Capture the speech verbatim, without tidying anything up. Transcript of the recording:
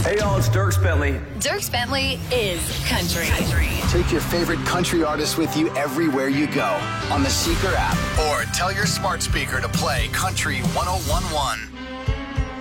Hey, y'all, it's Dierks Bentley. Dierks Bentley is country. country. Take your favorite country artist with you everywhere you go on the Seeker app, or tell your smart speaker to play Country one oh one one.